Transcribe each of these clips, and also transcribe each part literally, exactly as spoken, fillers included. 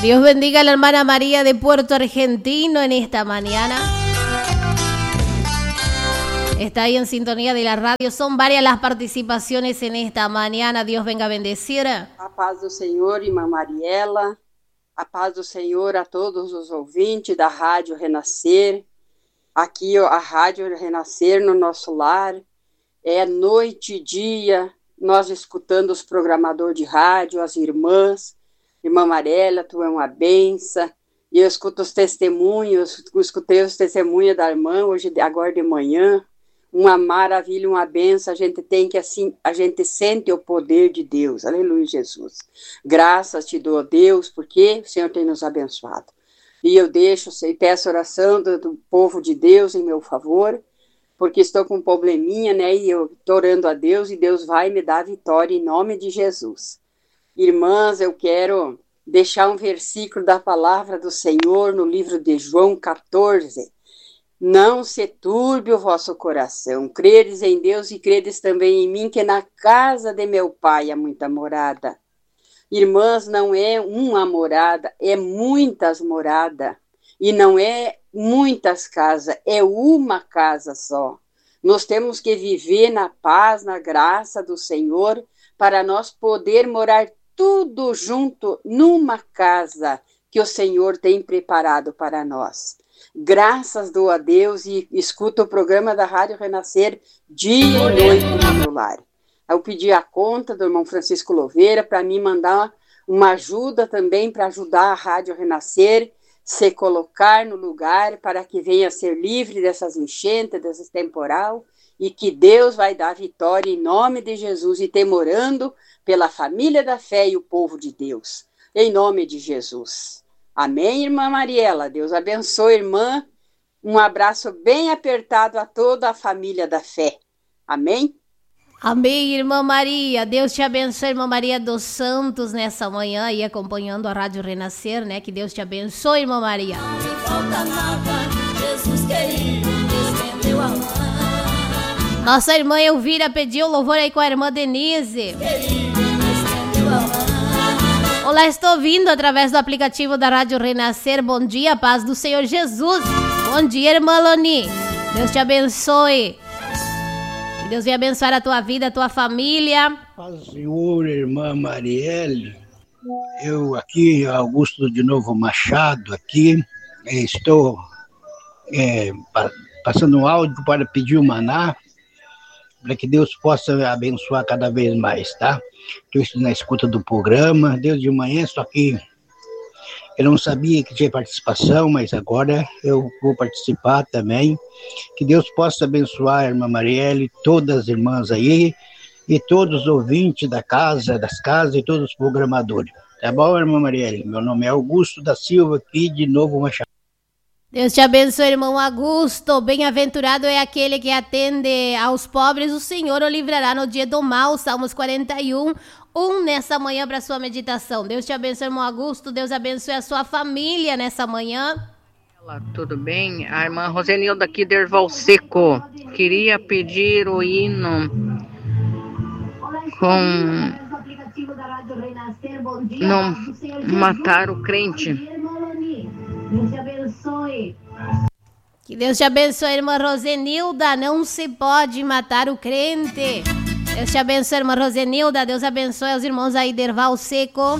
Dios bendiga a la hermana María de Puerto Argentino en esta mañana. Está ahí en sintonía de la radio. Son varias las participaciones en esta mañana. Dios venga a bendecir. A paz do Senhor, irmã Mariela. A paz do Senhor a todos os ouvintes da Rádio Renascer. Aqui a Rádio Renascer no nosso lar. É noite e dia, nós escutando os programadores de rádio, as irmãs. Irmã Mariela, tu é uma benção. E eu escuto os testemunhos, eu escutei os testemunhos da irmã hoje, agora de manhã. Uma maravilha, uma benção. A gente tem que, assim, a gente sente o poder de Deus. Aleluia, Jesus. Graças te dou a Deus, porque o Senhor tem nos abençoado. E eu deixo e peço oração do, do povo de Deus em meu favor, porque estou com um probleminha, né? E eu estou orando a Deus e Deus vai me dar vitória em nome de Jesus. Irmãs, eu quero deixar um versículo da palavra do Senhor no livro de João catorze. Não se turbe o vosso coração, credes em Deus e credes também em mim, que na casa de meu pai há muita morada. Irmãs, não é uma morada, é muitas moradas. E não é muitas casas, é uma casa só. Nós temos que viver na paz, na graça do Senhor, para nós poder morar tudo junto numa casa que o Senhor tem preparado para nós. Graças dou a Deus e escuto o programa da Rádio Renascer dia e noite no meu lar. Eu pedi a conta do irmão Francisco Louveira para me mandar uma ajuda também para ajudar a Rádio Renascer se colocar no lugar para que venha a ser livre dessas enchentes, dessas temporal, e que Deus vai dar vitória em nome de Jesus e temorando pela família da fé e o povo de Deus. Em nome de Jesus. Amém, irmã Mariela? Deus abençoe, irmã. Um abraço bem apertado a toda a família da fé. Amém? Amém, irmã Maria. Deus te abençoe, irmã Maria dos Santos, nessa manhã aí acompanhando a Rádio Renascer, né? Que Deus te abençoe, irmã Maria. Não me falta nada, Jesus querido, estendeu a mão. Nossa irmã Elvira pediu louvor aí com a irmã Denise. Querido, estendeu a mão. Olá, estou vindo através do aplicativo da Rádio Renascer. Bom dia, paz do Senhor Jesus. Bom dia, irmã Loni. Deus te abençoe. Que Deus venha abençoar a tua vida, a tua família. Paz do Senhor, irmã Marielle. Eu aqui, Augusto de Novo Machado, aqui, estou é, passando um áudio para pedir o maná, para que Deus possa abençoar cada vez mais, tá? Estou na escuta do programa, desde de manhã, só que eu não sabia que tinha participação, mas agora eu vou participar também. Que Deus possa abençoar a irmã Marielle, todas as irmãs aí, e todos os ouvintes da casa, das casas e todos os programadores. Tá bom, irmã Marielle? Meu nome é Augusto da Silva, aqui de Novo Machado. Deus te abençoe, irmão Augusto. Bem-aventurado é aquele que atende aos pobres. O Senhor o livrará no dia do mal. Salmos quarenta e um, um nessa manhã para sua meditação. Deus te abençoe, irmão Augusto. Deus abençoe a sua família nessa manhã. Olá, tudo bem? A irmã Rosenilda aqui de Erval Seco. Queria pedir o hino com não matar o crente. Deus te abençoe. Que Deus te abençoe, irmã Rosenilda. Não se pode matar o crente. Deus te abençoe, irmã Rosenilda. Deus abençoe os irmãos aí de Erval Seco.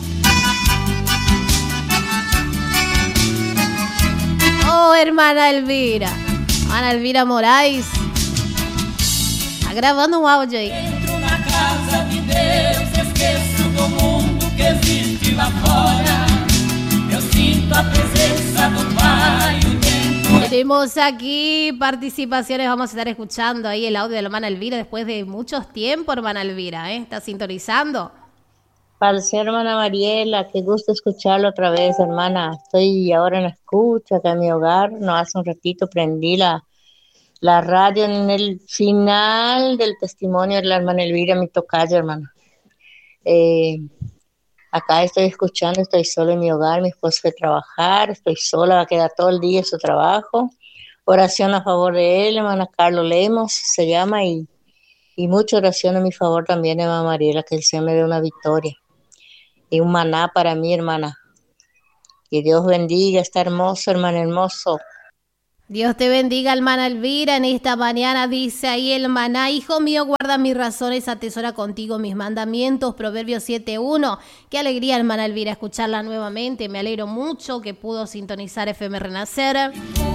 Oh, irmã Elvira. Ana Elvira Moraes. Tá gravando um áudio aí. Entro na casa de Deus, esqueço do mundo que existe lá fora. Eu sinto a presença do Pai o tempo. Tenemos aquí participaciones, vamos a estar escuchando ahí el audio de la hermana Elvira después de muchos tiempos, hermana Elvira, ¿eh? Está sintonizando. Para ser hermana Mariela, qué gusto escucharlo otra vez, hermana. Estoy ahora en la escucha acá en mi hogar, no hace un ratito prendí la, la radio en el final del testimonio de la hermana Elvira, mi tocayo, hermana. Eh... Acá estoy escuchando, estoy sola en mi hogar, mi esposo fue a trabajar, estoy sola, va a quedar todo el día en su trabajo. Oración a favor de él, hermana Carlos Lemos, se llama, y, y mucha oración a mi favor también, hermana Mariela, que el Señor me dé una victoria. Y un maná para mí, hermana. Que Dios bendiga, está hermoso, hermano hermoso. Dios te bendiga, hermana Elvira. En esta mañana dice ahí el maná: hijo mío, guarda mis razones, atesora contigo mis mandamientos. Proverbios siete uno. Qué alegría, hermana Elvira, escucharla nuevamente. Me alegro mucho que pudo sintonizar F M Renacer.